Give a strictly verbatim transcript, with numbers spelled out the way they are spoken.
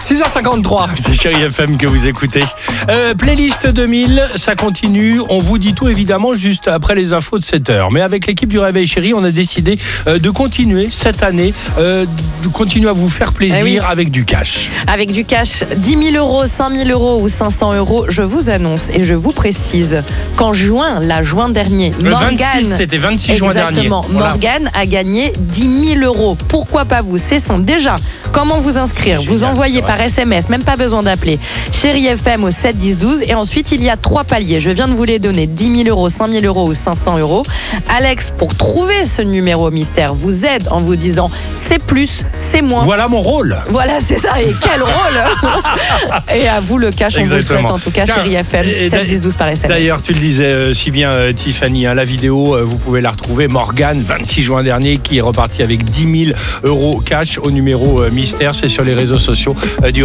six heures cinquante-trois, c'est Chérie F M que vous écoutez. Euh, playlist deux mille, ça continue. On vous dit tout évidemment juste après les infos de sept heures. Mais avec l'équipe du Réveil Chérie, on a décidé euh, de continuer cette année, euh, de continuer à vous faire plaisir eh oui. avec du cash. Avec du cash, dix mille euros, cinq mille euros ou cinq cents euros, je vous annonce et je vous précise qu'en juin, la juin dernier, le Morgane, vingt-six, c'était vingt-six juin dernier. Exactement, voilà. Morgane a gagné dix mille euros. Pourquoi pas vous? C'est simple. Déjà, comment vous inscrire? Génial, vous envoyez par S M S, même pas besoin d'appeler. Chérie F M au sept dix douze et ensuite il y a trois paliers. Je viens de vous les donner, dix mille euros, cinq mille euros ou cinq cents euros. Alex, pour trouver ce numéro mystère, vous aide en vous disant c'est plus, c'est moins. Voilà mon rôle. Voilà, c'est ça. Et quel rôle. Et à vous le cash, on Exactement. Vous le souhaite en tout cas. Tiens, Chérie F M, sept dix douze par S M S. D'ailleurs, tu le disais euh, si bien euh, Tiffany, hein, la vidéo, euh, vous pouvez la retrouver. Morgane, vingt-six juin dernier, qui est reparti avec dix mille euros cash au numéro euh, mystère. C'est sur les réseaux sociaux euh, du